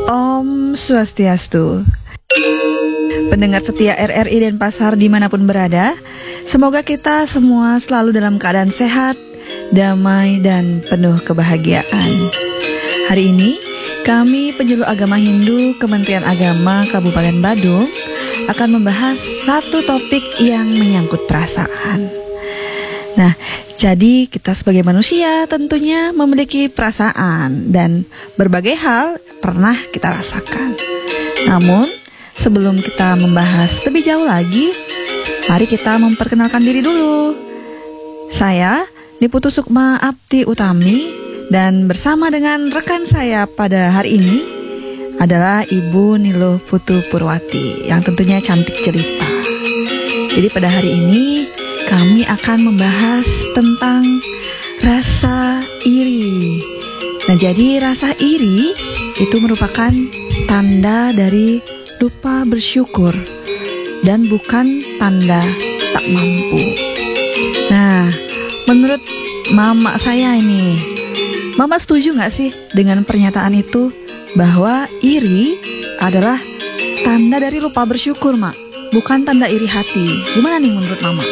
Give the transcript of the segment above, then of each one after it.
Om Swastiastu. Pendengar setia RRI Denpasar dimanapun berada, semoga kita semua selalu dalam keadaan sehat, damai, dan penuh kebahagiaan. Hari ini, kami Penjuru Agama Hindu Kementerian Agama Kabupaten Badung akan membahas satu topik yang menyangkut perasaan. Nah, jadi kita sebagai manusia tentunya memiliki perasaan dan berbagai hal pernah kita rasakan. Namun, sebelum kita membahas lebih jauh lagi, mari kita memperkenalkan diri dulu. Saya Niputu Sukma Abdi Utami, dan bersama dengan rekan saya pada hari ini adalah Ibu Niluh Putu Purwati yang tentunya cantik cerita. Jadi pada hari ini kami akan membahas tentang rasa iri. Nah, jadi rasa iri itu merupakan tanda dari lupa bersyukur dan bukan tanda tak mampu. Nah, menurut mama saya ini, mama setuju gak sih dengan pernyataan itu bahwa iri adalah tanda dari lupa bersyukur, Mak, bukan tanda iri hati? Gimana nih menurut mama?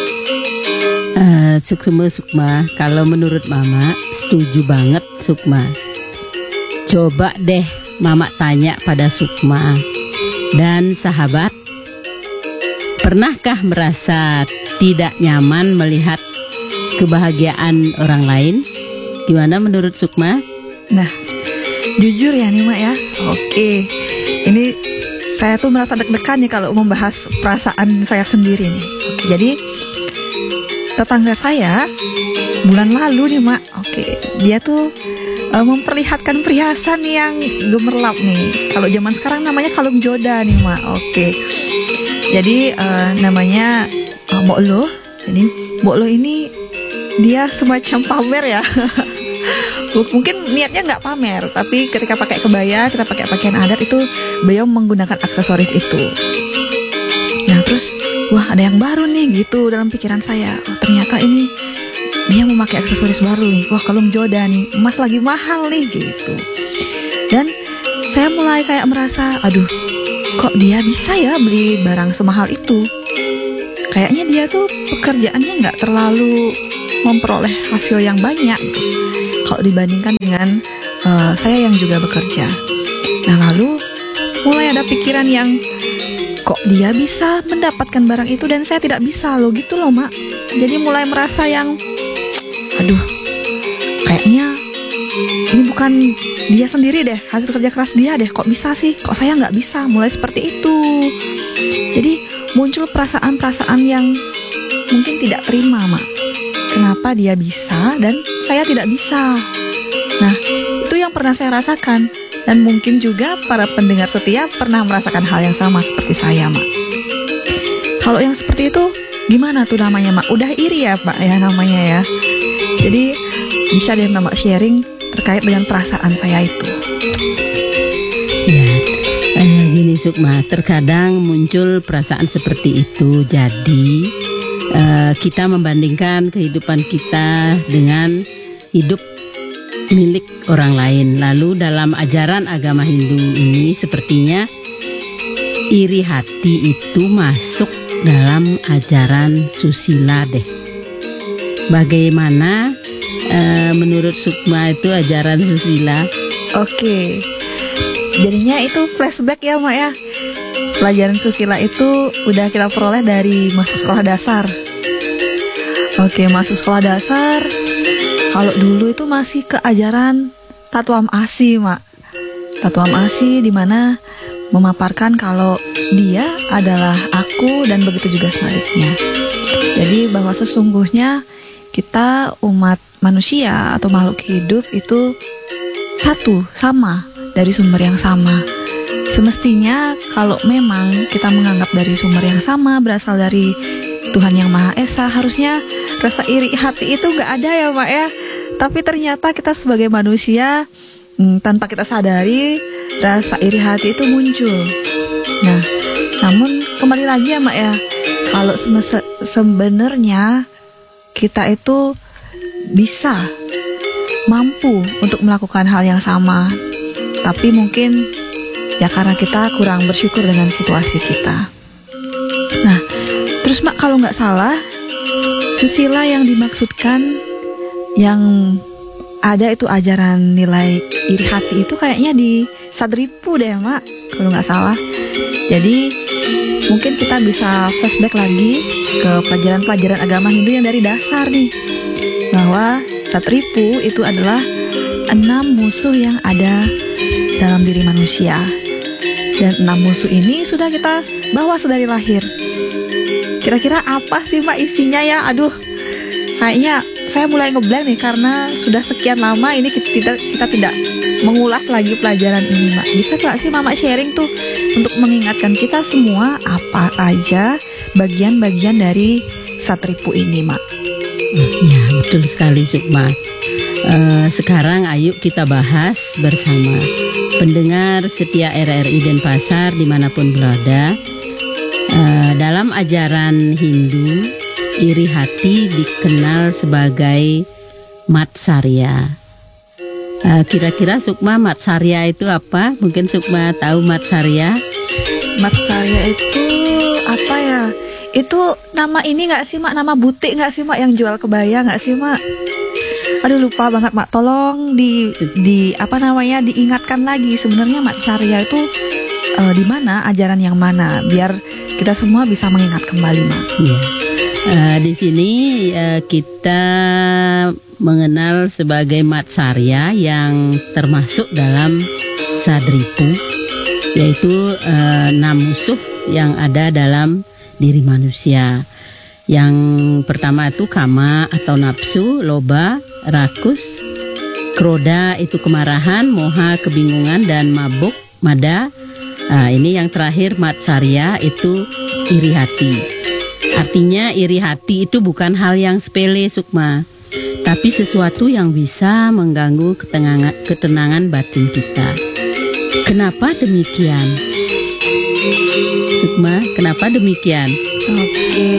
Sukma, kalau menurut mama setuju banget Sukma. Coba deh mama tanya pada Sukma dan sahabat, pernahkah merasa tidak nyaman melihat kebahagiaan orang lain? Gimana menurut Sukma? Nah, jujur ya nih Mak ya. Oke, ini saya tuh merasa deg-degan nih kalau membahas perasaan saya sendiri nih. Oke, jadi tetangga saya bulan lalu nih Mak, dia tuh memperlihatkan perhiasan yang gemerlap nih. Kalau zaman sekarang namanya kalung joda nih Mak. Jadi namanya Mbok Loh. Jadi Mbok Loh ini dia semacam pamer ya. Mungkin niatnya nggak pamer, tapi ketika pakai kebaya, kita pakai pakaian adat itu, beliau menggunakan aksesoris itu. Nah terus, wah ada yang baru nih gitu dalam pikiran saya. Oh, ternyata ini dia memakai aksesoris baru nih. Wah, kalung joda nih, emas lagi mahal nih gitu. Dan saya mulai kayak merasa, aduh, kok dia bisa ya beli barang semahal itu? Kayaknya dia tuh pekerjaannya nggak terlalu memperoleh hasil yang banyak kalau dibandingkan dengan saya yang juga bekerja. Nah lalu mulai ada pikiran yang, kok dia bisa mendapatkan barang itu dan saya tidak bisa loh, gitu loh Mak. Jadi mulai merasa yang, aduh, kayaknya ini bukan dia sendiri deh, hasil kerja keras dia deh, kok bisa sih, kok saya nggak bisa. Mulai seperti itu. Jadi muncul perasaan-perasaan yang mungkin tidak terima Mak. Kenapa dia bisa dan saya tidak bisa? Nah, itu yang pernah saya rasakan. Dan mungkin juga para pendengar setia pernah merasakan hal yang sama seperti saya, Mak. Kalau yang seperti itu, gimana tuh namanya, Mak? Udah iri ya, Pak, ya namanya ya. Jadi, bisa deh Mak sharing terkait dengan perasaan saya itu. Ya, gini Sukma, terkadang muncul perasaan seperti itu. Jadi, kita membandingkan kehidupan kita dengan hidup milik orang lain. Lalu dalam ajaran agama Hindu ini sepertinya iri hati itu masuk dalam ajaran susila deh. Bagaimana menurut Sukma itu ajaran susila? Oke, jadinya itu flashback ya Mak ya. Pelajaran susila itu udah kita peroleh dari masuk sekolah dasar. Oke, masuk sekolah dasar. Kalau dulu itu masih ke ajaran Tatuam Asi, Mak. Tatuam Asi di mana memaparkan kalau dia adalah aku dan begitu juga sebaliknya. Jadi bahwa sesungguhnya kita umat manusia atau makhluk hidup itu satu, sama, dari sumber yang sama. Semestinya kalau memang kita menganggap dari sumber yang sama, berasal dari Tuhan Yang Maha Esa, harusnya rasa iri hati itu gak ada ya Mak ya. Tapi ternyata kita sebagai manusia, tanpa kita sadari, rasa iri hati itu muncul. Nah, namun kembali lagi ya Mak ya, kalau sebenarnya kita itu bisa, mampu untuk melakukan hal yang sama, tapi mungkin Ya karena kita kurang bersyukur dengan situasi kita. Nah, terus Mak, kalau nggak salah, susila yang dimaksudkan yang ada itu ajaran nilai iri hati itu kayaknya di Sadripu deh Mak, kalau nggak salah. Jadi mungkin kita bisa flashback lagi ke pelajaran-pelajaran agama Hindu yang dari dasar nih, bahwa Satripu itu adalah 6 musuh yang ada dalam diri manusia. Dan 6 musuh ini sudah kita bawa sedari lahir. Kira-kira apa sih Mak isinya ya? Aduh, kayaknya saya mulai ngeblank nih karena sudah sekian lama ini kita tidak mengulas lagi pelajaran ini Mak. Bisa gak sih Mama sharing tuh untuk mengingatkan kita semua apa aja bagian-bagian dari Satripu ini Mak? Ya, betul sekali Sukma. Sekarang ayo kita bahas bersama pendengar setia RRI Denpasar dimanapun berada. Dalam ajaran Hindu, iri hati dikenal sebagai Matsarya. Kira-kira Sukma, Matsarya itu apa? Mungkin Sukma tahu Matsarya? Matsarya itu apa ya? Itu nama ini nggak sih Mak? Nama butik nggak sih Mak yang jual kebaya nggak sih Mak? Aduh lupa banget Mak. Tolong di apa namanya diingatkan lagi sebenarnya Matsarya itu di mana, ajaran yang mana, biar kita semua bisa mengingat kembali Mak. Iya. Di sini kita mengenal sebagai Matsarya yang termasuk dalam Sadripu, yaitu 6 musuh yang ada dalam diri manusia. Yang pertama itu kama atau nafsu, loba, rakus, kroda itu kemarahan, moha kebingungan, dan mabuk, mada. Ini yang terakhir Matsarya itu iri hati. Artinya iri hati itu bukan hal yang sepele Sukma, tapi sesuatu yang bisa mengganggu ketenangan batin kita. Kenapa demikian? Sukma, kenapa demikian? Oke.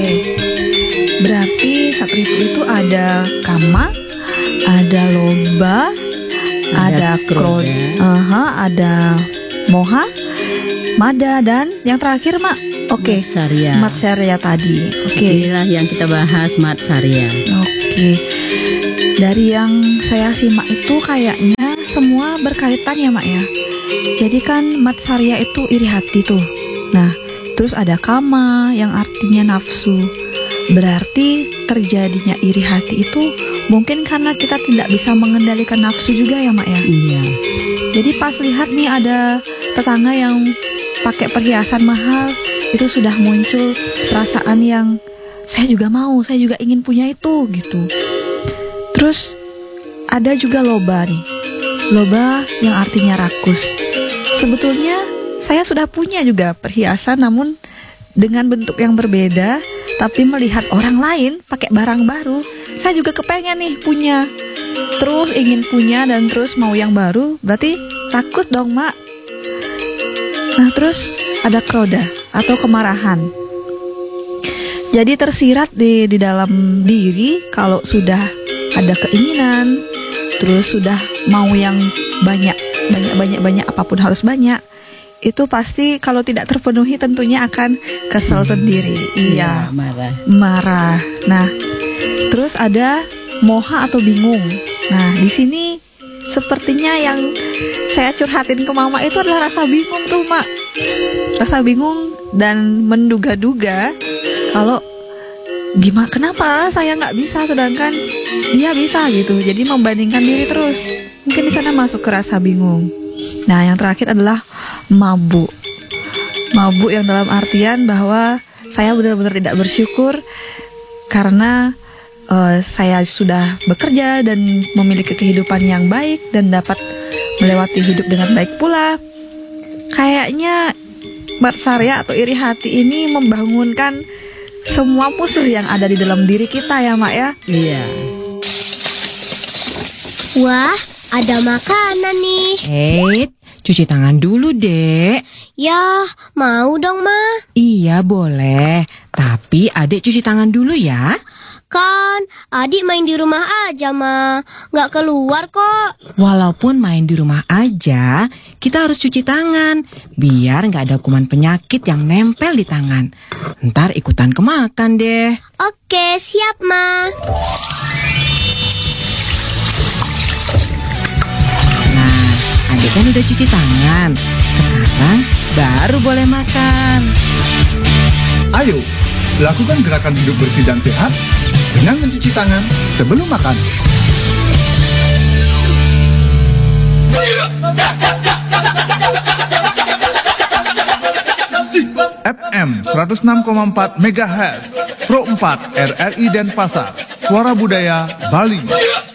Berarti Satripu itu ada kama, ada loba, ada kroda, ada moha, mada, dan yang terakhir Mak. Oke, Matsarya tadi. Oke. Inilah yang kita bahas Matsarya. Oke. Dari yang saya simak itu kayaknya semua berkaitan ya Mak ya. Jadi kan Matsarya itu iri hati tuh. Nah, terus ada kama yang artinya nafsu. Berarti terjadinya iri hati itu mungkin karena kita tidak bisa mengendalikan nafsu juga ya Mak ya. Iya. Jadi pas lihat nih ada tetangga yang pakai perhiasan mahal, itu sudah muncul perasaan yang saya juga mau, saya juga ingin punya itu gitu. Terus ada juga loba nih. Loba yang artinya rakus. Sebetulnya saya sudah punya juga perhiasan namun dengan bentuk yang berbeda, tapi melihat orang lain pakai barang baru, saya juga kepengen nih punya. Terus ingin punya dan terus mau yang baru, berarti rakus dong Mak. Nah terus ada kroda atau kemarahan. Jadi tersirat di dalam diri kalau sudah ada keinginan, terus sudah mau yang banyak apapun harus banyak. Itu pasti kalau tidak terpenuhi tentunya akan kesel sendiri. Iya, marah. Nah, terus ada moha atau bingung. Nah, di sini sepertinya yang saya curhatin ke Mama itu adalah rasa bingung tuh Mak. Rasa bingung dan menduga-duga kalau gimana, kenapa saya nggak bisa sedangkan dia bisa gitu. Jadi membandingkan diri terus. Mungkin di sana masuk ke rasa bingung. Nah, yang terakhir adalah mabuk. Mabuk yang dalam artian bahwa saya benar-benar tidak bersyukur karena saya sudah bekerja dan memiliki kehidupan yang baik dan dapat melewati hidup dengan baik pula. Kayaknya Matsarya atau iri hati ini membangunkan semua musuh yang ada di dalam diri kita ya Mak ya. Iya. Wah, ada makanan nih. Cuci tangan dulu, Dek. Ya, mau dong, Ma. Iya, boleh. Tapi Adek cuci tangan dulu ya. Kan adik main di rumah aja, Ma. Nggak keluar kok. Walaupun main di rumah aja, kita harus cuci tangan biar nggak ada kuman penyakit yang nempel di tangan. Ntar ikutan kemakan deh. Oke, siap, Ma. Nah, adik kan udah cuci tangan. Sekarang baru boleh makan. Ayo, lakukan gerakan hidup bersih dan sehat dengan mencuci tangan sebelum makan. FM 106,4 MHz Pro 4 RRI Denpasar, Suara Budaya Bali.